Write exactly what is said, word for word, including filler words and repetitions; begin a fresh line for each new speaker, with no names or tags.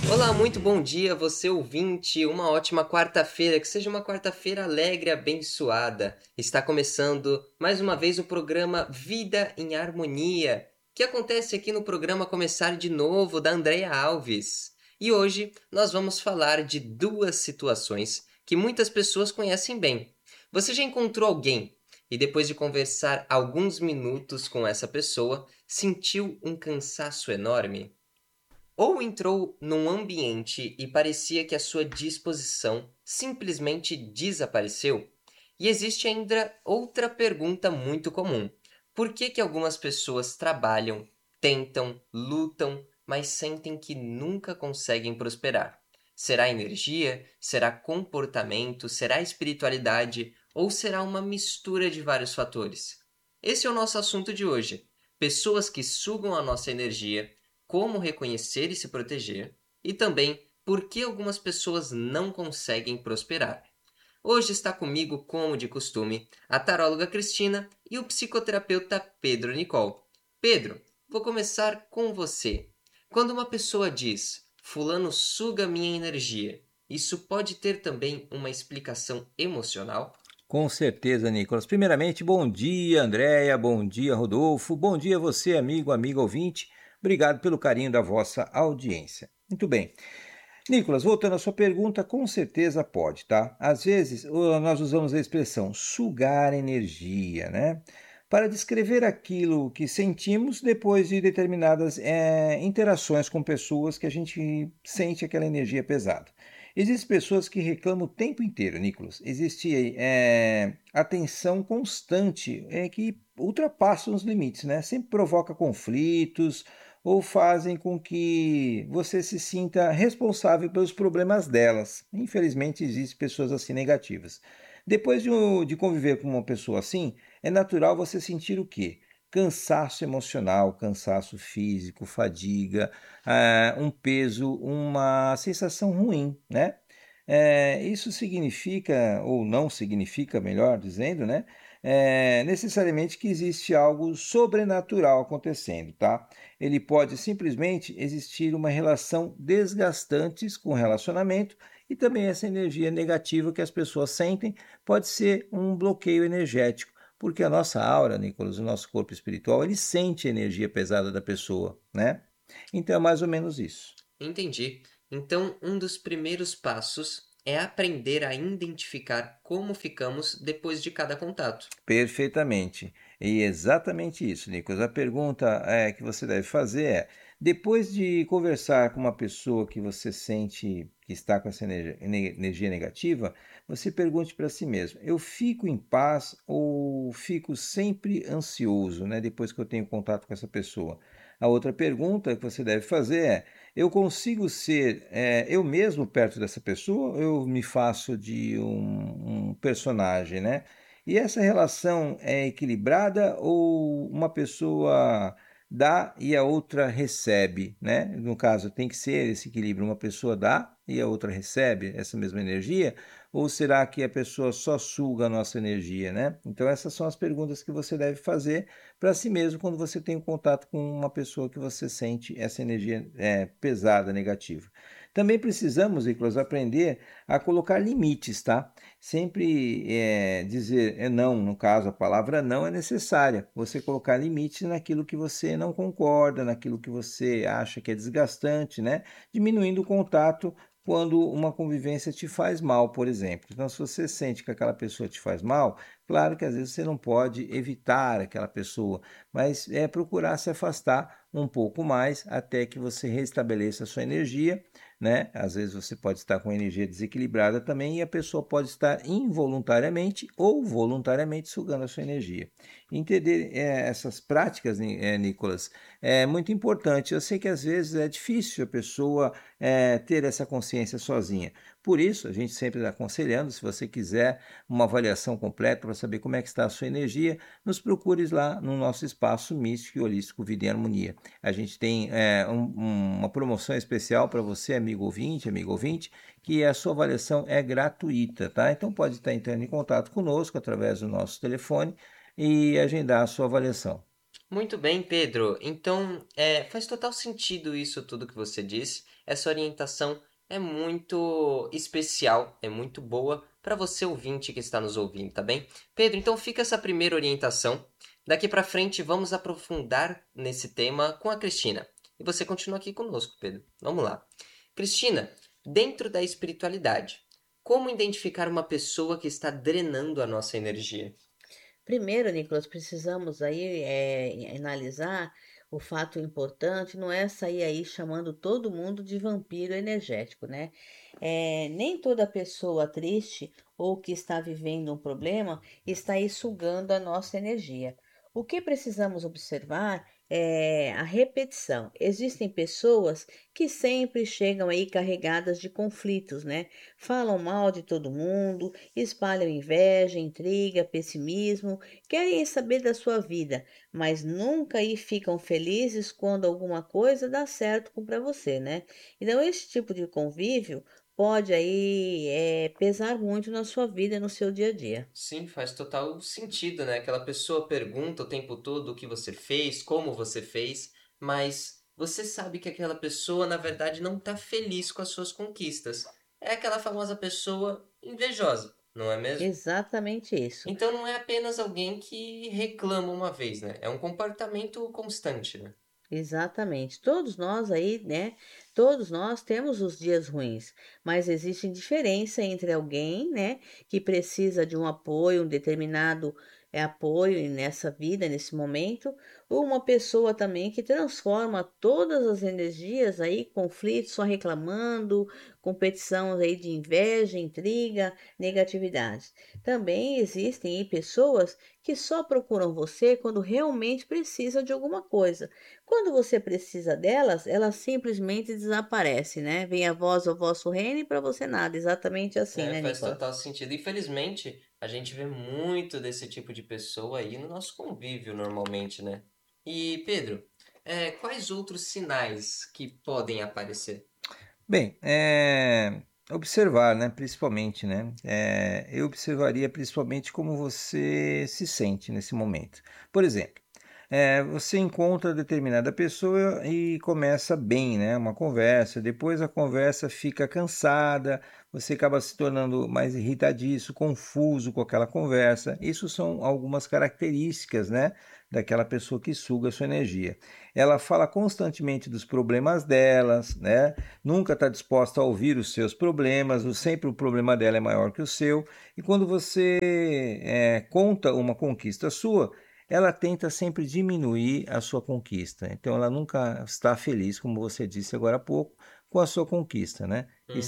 Olá, muito bom dia, você ouvinte. Uma ótima quarta-feira, que seja uma quarta-feira alegre e abençoada. Está começando mais uma vez o programa Vida em Harmonia, que acontece aqui no programa Começar de Novo, da Andrea Alves. E hoje nós vamos falar de duas situações que muitas pessoas conhecem bem. Você já encontrou alguém e depois de conversar alguns minutos com essa pessoa, sentiu um cansaço enorme? Ou entrou num ambiente e parecia que a sua disposição simplesmente desapareceu? E existe ainda outra pergunta muito comum: por que que algumas pessoas trabalham, tentam, lutam, mas sentem que nunca conseguem prosperar? Será energia? Será comportamento? Será espiritualidade? Ou será uma mistura de vários fatores? Esse é o nosso assunto de hoje. Pessoas que sugam a nossa energia, como reconhecer e se proteger, e também por que algumas pessoas não conseguem prosperar. Hoje está comigo, como de costume, a taróloga Cristina e o psicoterapeuta Pedro Nicol. Pedro, vou começar com você. Quando uma pessoa diz "Fulano suga minha energia", isso pode ter também uma explicação emocional?
Com certeza, Nicolas. Primeiramente, bom dia, Andréia, bom dia, Rodolfo, bom dia você, amigo, amigo ouvinte. Obrigado pelo carinho da vossa audiência. Muito bem. Nicolas, voltando à sua pergunta, com certeza pode, tá? Às vezes, o- nós usamos a expressão sugar energia, né? Para descrever aquilo que sentimos depois de determinadas eh, interações com pessoas que a gente sente aquela energia pesada. Existem pessoas que reclamam o tempo inteiro, Nicolas. Existe eh, atenção constante eh, que ultrapassa os limites, né? Sempre provoca conflitos ou fazem com que você se sinta responsável pelos problemas delas. Infelizmente, existem pessoas assim negativas. Depois de, um- de conviver com uma pessoa assim, é natural você sentir o quê? Cansaço emocional, cansaço físico, fadiga, ah, um peso, uma sensação ruim, né? Eh, isso significa, ou não significa, melhor dizendo, né? Eh, necessariamente que existe algo sobrenatural acontecendo, tá? Ele pode simplesmente existir uma relação desgastante com o relacionamento e também essa energia negativa que as pessoas sentem pode ser um bloqueio energético, porque a nossa aura, Nicolas, o nosso corpo espiritual, ele sente a energia pesada da pessoa, né? Então é mais ou menos isso.
Entendi. Então, um dos primeiros passos é aprender a identificar como ficamos depois de cada contato.
Perfeitamente. E exatamente isso, Nicolas. A pergunta é, que você deve fazer é: depois de conversar com uma pessoa que você sente que está com essa energia, energia negativa, você pergunte para si mesmo: eu fico em paz ou fico sempre ansioso, né, depois que eu tenho contato com essa pessoa? A outra pergunta que você deve fazer é: eu consigo ser é, eu mesmo perto dessa pessoa ou eu me faço de um, um personagem, né? E essa relação é equilibrada ou uma pessoa dá e a outra recebe, né? No caso, tem que ser esse equilíbrio, uma pessoa dá e a outra recebe essa mesma energia, ou será que a pessoa só suga a nossa energia, né? Então essas são as perguntas que você deve fazer para si mesmo quando você tem um contato com uma pessoa que você sente essa energia é, pesada, negativa. Também precisamos, Nicolas, aprender a colocar limites, tá? Sempre é, dizer é não, no caso, a palavra não é necessária. Você colocar limites naquilo que você não concorda, naquilo que você acha que é desgastante, né? Diminuindo o contato quando uma convivência te faz mal, por exemplo. Então, se você sente que aquela pessoa te faz mal, claro que às vezes você não pode evitar aquela pessoa, mas é procurar se afastar um pouco mais até que você restabeleça a sua energia, né? Às vezes você pode estar com energia desequilibrada também e a pessoa pode estar involuntariamente ou voluntariamente sugando a sua energia. Entender eh, essas práticas, Ni- eh, Nicolas, é muito importante. Eu sei que às vezes é difícil a pessoa eh, ter essa consciência sozinha. Por isso, a gente sempre está aconselhando, se você quiser uma avaliação completa para saber como é que está a sua energia, nos procures lá no nosso espaço místico e holístico Vida em Harmonia. A gente tem é, um- um- uma promoção especial para você, amigo ouvinte, amigo ouvinte, que a sua avaliação é gratuita, tá? Então pode estar entrando em contato conosco através do nosso telefone e agendar a sua avaliação.
Muito bem, Pedro. Então, é, faz total sentido isso tudo que você disse. Essa orientação é muito especial, é muito boa para você ouvinte que está nos ouvindo, tá bem? Pedro, então fica essa primeira orientação. Daqui para frente, vamos aprofundar nesse tema com a Cristina. E você continua aqui conosco, Pedro. Vamos lá. Cristina, dentro da espiritualidade, como identificar uma pessoa que está drenando a nossa energia?
Primeiro, Nicolas, precisamos aí é, analisar o fato importante, não é sair aí chamando todo mundo de vampiro energético, né? É, nem toda pessoa triste ou que está vivendo um problema está aí sugando a nossa energia. O que precisamos observar é a repetição. Existem pessoas que sempre chegam aí carregadas de conflitos, né? Falam mal de todo mundo, espalham inveja, intriga, pessimismo, querem saber da sua vida, mas nunca aí ficam felizes quando alguma coisa dá certo para você, né? Então, esse tipo de convívio pode aí é, pesar muito na sua vida, no seu dia a dia.
Sim, faz total sentido, né? Aquela pessoa pergunta o tempo todo o que você fez, como você fez, mas você sabe que aquela pessoa, na verdade, não está feliz com as suas conquistas. É aquela famosa pessoa invejosa, não é mesmo?
Exatamente isso.
Então não é apenas alguém que reclama uma vez, né? É um comportamento constante, né?
Exatamente. Todos nós aí, né? Todos nós temos os dias ruins, mas existe diferença entre alguém, né, que precisa de um apoio, um determinado é, apoio nessa vida, nesse momento, ou uma pessoa também que transforma todas as energias aí, conflitos, só reclamando, competição aí de inveja, intriga, negatividade. Também existem aí pessoas que só procuram você quando realmente precisa de alguma coisa. Quando você precisa delas, elas simplesmente desaparecem, né? Vem a voz, o vosso reino e para você nada. Exatamente assim,
É,
né,
faz
Nicolas?
total sentido. Infelizmente, a gente vê muito desse tipo de pessoa aí no nosso convívio normalmente, né? E Pedro, é, quais outros sinais que podem aparecer?
Bem, é, observar, né, principalmente, né? É, eu observaria principalmente como você se sente nesse momento. Por exemplo, é, você encontra determinada pessoa e começa bem, né? Uma conversa. Depois a conversa fica cansada, você acaba se tornando mais irritadiço, confuso com aquela conversa. Isso são algumas características, né? Daquela pessoa que suga a sua energia. Ela fala constantemente dos problemas delas, né? Nunca está disposta a ouvir os seus problemas, sempre o problema dela é maior que o seu. E quando você é, conta uma conquista sua, ela tenta sempre diminuir a sua conquista. Então ela nunca está feliz, como você disse agora há pouco, com a sua conquista, né? E